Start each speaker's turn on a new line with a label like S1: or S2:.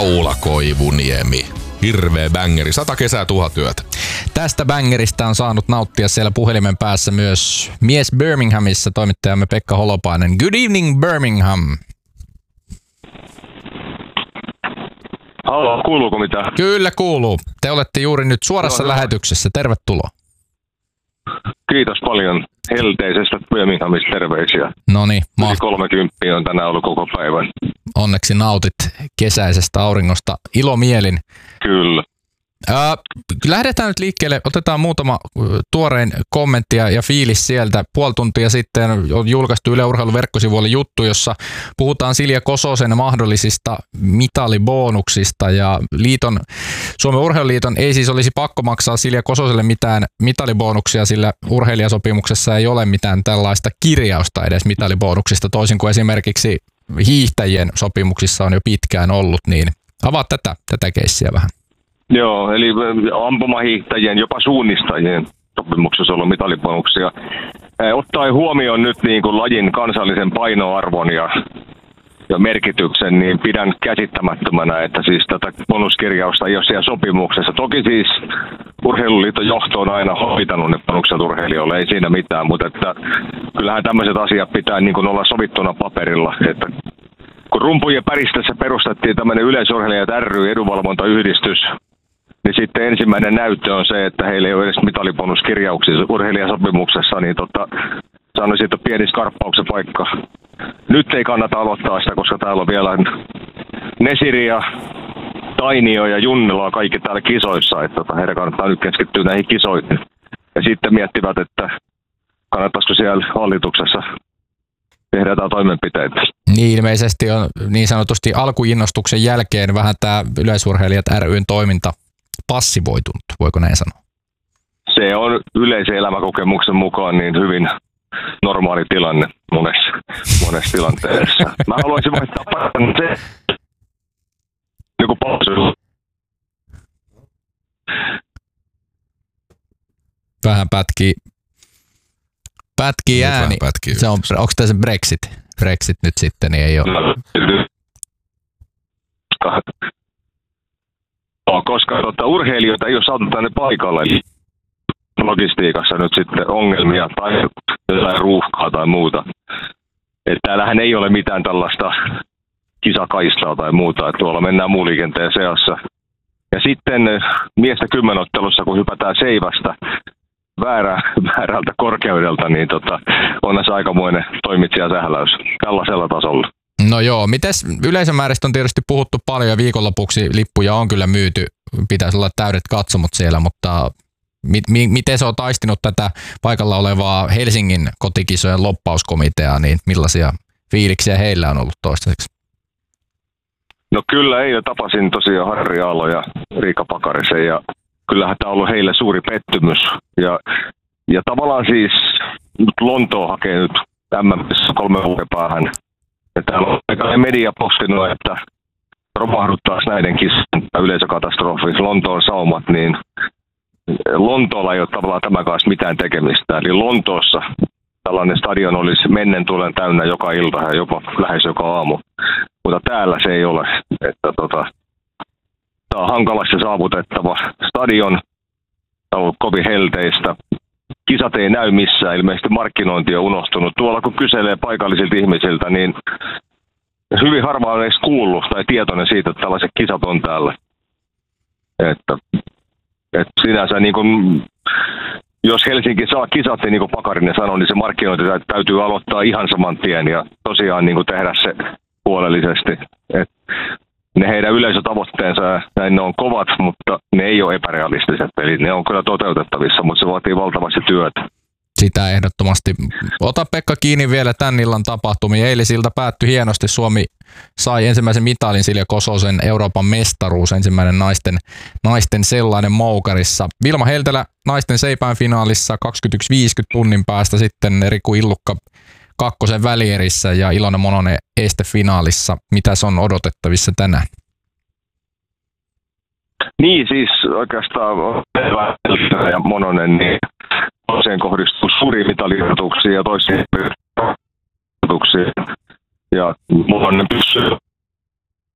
S1: Paula Koivuniemi. Hirveä bängeri, 100 kesää, 1000 työtä.
S2: Tästä bängeristä on saanut nauttia siellä puhelimen päässä myös mies Birminghamissa, toimittajamme Pekka Holopainen. Good evening Birmingham.
S3: Halo, kuuluuko mitään?
S2: Kyllä kuuluu. Te olette juuri nyt suorassa lähetyksessä. Tervetuloa.
S3: Kiitos paljon helteisestä Birminghamista, terveisiä.
S2: Noniin.
S3: 30 on tänään ollut koko päivän.
S2: Onneksi nautit kesäisestä auringosta ilomielin.
S3: Kyllä.
S2: Lähdetään nyt liikkeelle. Otetaan muutama tuorein kommentti ja fiilis sieltä. Puoli tuntia sitten on julkaistu Yle Urheilun verkkosivuille juttu, jossa puhutaan Silja Kososen mahdollisista mitalibonuksista. Ja Suomen Urheiluliiton ei siis olisi pakko maksaa Silja Kososelle mitään mitalibonuksia, sillä urheilijasopimuksessa ei ole mitään tällaista kirjausta edes mitalibonuksista, toisin kuin esimerkiksi hiihtäjien sopimuksissa on jo pitkään ollut. Niin avaa tätä keissiä vähän.
S3: Joo, eli ampumahiihtäjien, jopa suunnistajien sopimuksessa on ollut mitalibonuksia. Ottaen huomioon nyt niin kuin lajin kansallisen painoarvon ja merkityksen, niin pidän käsittämättömänä, että siis tätä bonuskirjausta ei ole siellä sopimuksessa. Toki siis Urheiluliiton johto on aina hoitanut ne bonukset urheilijoille, ei siinä mitään, mutta että kyllähän tämmöiset asiat pitää niin kuin olla sovittuna paperilla. Että kun rumpujen päristössä perustettiin tämmöinen Yleisurheilijat ry edunvalvontayhdistys, niin sitten ensimmäinen näyttö on se, että heillä ei ole edes mitalibonuskirjauksia urheilijasopimuksessa, niin sanoisin, että pieni skarppauksen paikka. Nyt ei kannata aloittaa sitä, koska täällä on vielä Nesiri ja Tainio ja Junnila kaikki täällä kisoissa, että heidän kannattaa nyt keskittyä näihin kisoihin. Ja sitten miettivät, että kannattaisiko siellä hallituksessa tehdä jotain toimenpiteitä.
S2: Niin ilmeisesti on niin sanotusti alkuinnostuksen jälkeen vähän tämä Yleisurheilijat ry:n toiminta passivoitunut, voiko näin sanoa? Se
S3: on yleisen elämänkokemuksen mukaan niin hyvin normaali tilanne monessa tilanteessa. Mä haluaisin vaihtaa paljon se joku pausi.
S2: Vähän pätkii ääni. Se on, onko tämä se Brexit nyt sitten, niin ei ole.
S3: Koska urheilijoita ei ole saatu tänne paikalle, eli logistiikassa nyt sitten ongelmia tai jotain ruuhkaa tai muuta. Että täällähän ei ole mitään tällaista kisakaistaa tai muuta, että tuolla mennään muun liikenteen seassa. Ja sitten miesten kymmenottelussa, kun hypätään seivästä väärältä korkeudelta, niin on se aikamoinen toimitsijasähläys tällaisella tasolla.
S2: No joo, mites yleisömääristä on tietysti puhuttu paljon ja viikonlopuksi lippuja on kyllä myyty, pitäisi olla täydet katsomot siellä, mutta miten se on taistinut tätä paikalla olevaa Helsingin kotikisojen loppauskomiteaa, niin millaisia fiiliksiä heillä on ollut toistaiseksi?
S3: No kyllä eilen tapasin tosiaan Harri Aalo ja Riikka Pakarisen ja kyllähän tämä on ollut heille suuri pettymys ja tavallaan siis nyt Lontoa hakee nyt MM:ssä 3 vuoden päähän. Ja täällä on aika media postinut, että romahduttaisi näiden kisojen yleisökatastrofi, Lontoon saumat, niin Lontoolla ei ole tavallaan tämän kanssa mitään tekemistä. Eli Lontoossa tällainen stadion olisi mennen tulen täynnä joka ilta ja jopa lähes joka aamu. Mutta täällä se ei ole. Tämä on hankalasti saavutettava stadion, tämä on kovin helteistä. Kisat ei näy missään, ilmeisesti markkinointi on unohtunut. Tuolla kun kyselee paikallisilta ihmisiltä, niin hyvin harva on edes kuullut tai tietoinen siitä, että tällaiset kisat on täällä. Että sinänsä niin kun, jos Helsinki saa kisat, niin kuin Pakarinen sanoi, niin se markkinointi täytyy aloittaa ihan saman tien ja tosiaan niin tehdä se huolellisesti. Ne heidän yleisötavoitteensa, näin ne on kovat, mutta ne ei ole epärealistiset. Eli ne on kyllä toteutettavissa, mutta se vaatii valtavasti työtä.
S2: Sitä ehdottomasti. Ota Pekka kiinni vielä tämän illan tapahtumia. Eilisilta päättyi hienosti. Suomi sai ensimmäisen mitalin Silja Kososen Euroopan mestaruus, ensimmäinen naisten sellainen moukarissa. Vilma Heltelä naisten seipään finaalissa 21.50 tunnin päästä, sitten Riku Illukka kakkosen välierissä ja Ilona Mononen estefinaalissa. Mitäs on odotettavissa tänään?
S3: Niin siis oikeastaan ja Mononen, niin toiseen kohdistuu suuria mitaliodotuksia ja toisiin odotuksia. Ja Mononen pysyy